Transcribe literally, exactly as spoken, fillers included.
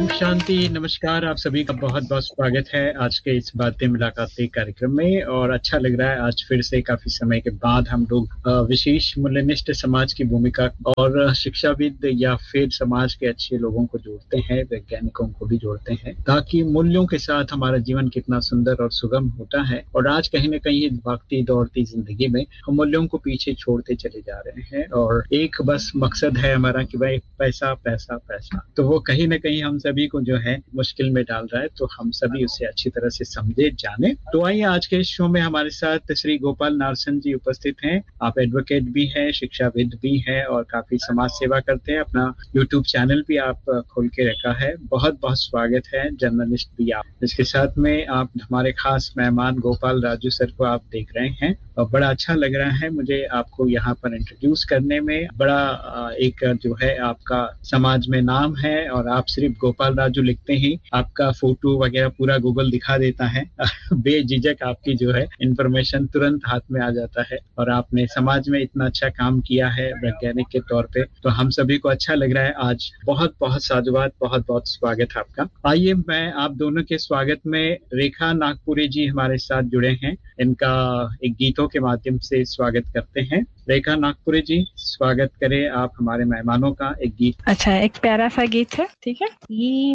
ओम शांति, नमस्कार। आप सभी का बहुत-बहुत स्वागत है आज के इस बातें मुलाकातें कार्यक्रम में। और अच्छा लग रहा है आज फिर से काफ़ी समय के बाद हम लोग अ, विशेष मूल्यनिष्ठ समाज की भूमिका और शिक्षाविद या फिर समाज के अच्छे लोगों को जोड़ते हैं, वैज्ञानिकों को भी जोड़ते हैं, ताकि मूल्यों के साथ हमारा जीवन कितना सुंदर और सुगम होता है। और आज कहीं न कहीं भागती दौड़ती ज़िंदगी में हम मूल्यों को पीछे छोड़ते चले जा रहे हैं और एक बस मकसद है हमारा कि भाई पैसा, पैसा, पैसा। तो वो कहीं न कहीं हम सभी को जो है मुश्किल में डाल रहा है, तो हम सभी उसे अच्छी तरह से समझे, जाने। तो आइए आज के इस शो में हमारे साथ श्री गोपाल नारसन जी उपस्थित हैं। आप एडवोकेट भी हैं, शिक्षाविद भी हैं और काफ़ी समाज सेवा करते हैं। अपना यूट्यूब चैनल भी आप खोल के रखा है। बहुत-बहुत स्वागत है, जर्नलिस्ट भी आप। इसके साथ में आप हमारे खास मेहमान गोपाल राजू सर को आप देख रहे हैं और बड़ा अच्छा लग रहा है मुझे आपको यहाँ पर इंट्रोड्यूस करने में। बड़ा अ, एक जो है आपका समाज में नाम है और आप सिर्फ गोपाल राजू लिखते ही आपका फोटो वगैरह पूरा गूगल दिखा देता है। बेझिझक आपकी जो है इंफॉर्मेशन तुरंत हाथ में आ जाता है और आपने समाज में इतना अच्छा काम किया है वैज्ञानिक के तौर पे, तो हम सभी को अच्छा लग रहा है आज। बहुत बहुत साधुवाद, बहुत बहुत स्वागत है आपका। आइए मैं आप दोनों के स्वागत में रेखा नागपुरी जी हमारे साथ जुड़े हैं, इनका एक गीतों के माध्यम से स्वागत करते हैं। रेखा नागपुरी जी, स्वागत करें आप हमारे मेहमानों का। एक गीत। अच्छा, एक प्यारा सा गीत है, ठीक है। ये